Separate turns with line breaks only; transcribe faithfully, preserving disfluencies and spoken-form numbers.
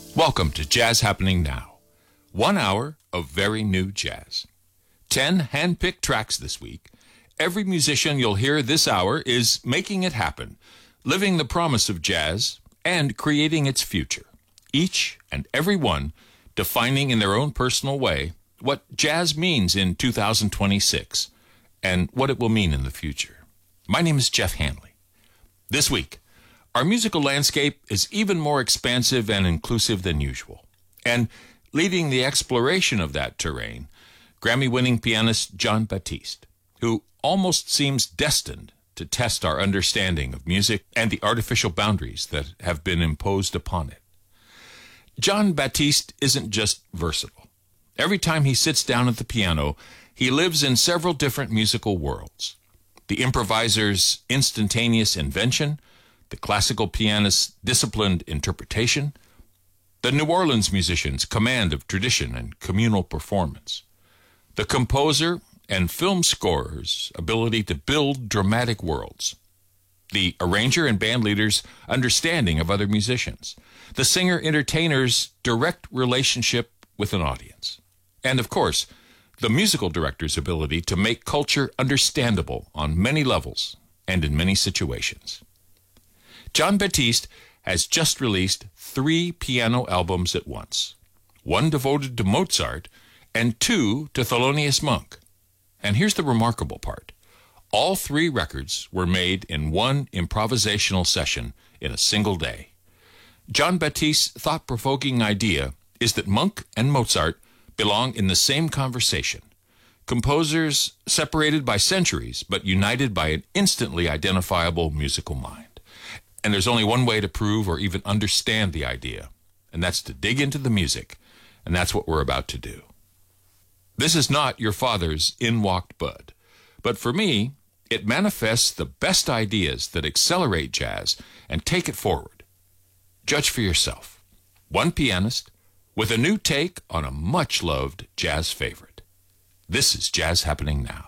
Welcome to Jazz Happening Now. One hour of very new jazz. Ten hand-picked tracks this week. Every musician you'll hear this hour is making it happen, living the promise of jazz and creating its future. Each and every one defining in their own personal way what jazz means in two thousand twenty-six and what it will mean in the future. My name is Jeff Hanley. This week, our musical landscape is even more expansive and inclusive than usual. And leading the exploration of that terrain, Grammy-winning pianist Jon Batiste, who almost seems destined to test our understanding of music and the artificial boundaries that have been imposed upon it. Jon Batiste isn't just versatile. Every time he sits down at the piano, he lives in several different musical worlds. The improviser's instantaneous invention, the classical pianist's disciplined interpretation, the New Orleans musician's command of tradition and communal performance, the composer and film scorer's ability to build dramatic worlds, the arranger and band leader's understanding of other musicians, the singer-entertainer's direct relationship with an audience, and of course, the musical director's ability to make culture understandable on many levels and in many situations. Jon Batiste has just released three piano albums at once, one devoted to Mozart and two to Thelonious Monk. And here's the remarkable part. All three records were made in one improvisational session in a single day. Jon Batiste's thought-provoking idea is that Monk and Mozart belong in the same conversation. Composers separated by centuries, but united by an instantly identifiable musical mind. And there's only one way to prove or even understand the idea, and that's to dig into the music, and that's what we're about to do. This is not your father's In Walked Bud, but for me, it manifests the best ideas that accelerate jazz and take it forward. Judge for yourself. One pianist with a new take on a much-loved jazz favorite. This is Jazz Happening Now.